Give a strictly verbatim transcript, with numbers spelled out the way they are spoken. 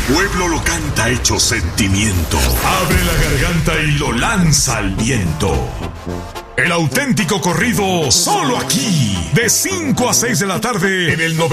pueblo lo canta hecho sentimiento. Abre la garganta y lo lanza al viento. El auténtico corrido solo aquí, de cinco a seis de la tarde en el